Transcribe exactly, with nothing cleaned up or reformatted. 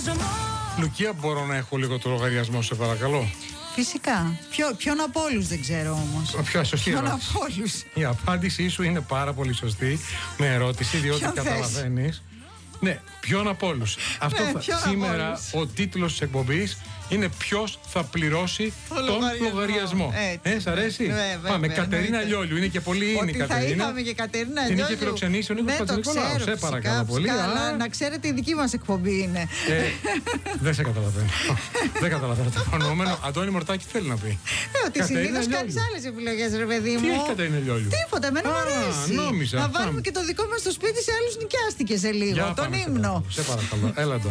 Λουκία, μπορώ να έχω λίγο το λογαριασμό, σε παρακαλώ? Φυσικά. Ποιο, ποιον από όλους δεν ξέρω όμως. Ποια σωστή Ποιον ερώτηση. από όλους. Η απάντησή σου είναι πάρα πολύ σωστή με ερώτηση, διότι Ποιον καταλαβαίνεις. Ναι, ποιον από όλους. Αυτό Ναι, θα- ποιον από σήμερα όλους. ο τίτλος της εκπομπής είναι ποιος θα πληρώσει Το τον λογαριασμό. λογαριασμό. Έτσι. Ε, σ' αρέσει? Ναι, βέβαια, Πάμε, Κατερίνα εννοείται. Λιόλιου. Είναι και πολύ είναι η Ότι θα Κατερίνα. είχαμε και Κατερίνα Την είχε Λιόλιου. φιλοξενήσει ο Νίκος Ναι, το Πατζηνικολάου. ξέρω, Σε φυσικά, παρακαλώ πολύ. φυσικά, Α. αλλά να ξέρετε, η δική μας εκπομπή είναι. Ε, δεν σε καταλαβαίνω. Δεν καταλαβαίνω το φαινόμενο. Αντώνη Μορτάκη θέλει να πει. Ε, ότι Κατερίνα συνήθως Λιόλιου. κάνεις άλλες επιλογές, ρε παιδί μου. Τι έχει Κατερίνα Λιόλιου? Τίποτα, εμένα μου Α, αρέσει. νόμιζα. Να βάλουμε Πάμε. και το δικό μας στο σπίτι σε άλλους νοικιάστηκε σε λίγο. Για Τον πάμε, σε ύμνο. παρακαλώ. Σε παρακαλώ. Έλα, Αντώνη.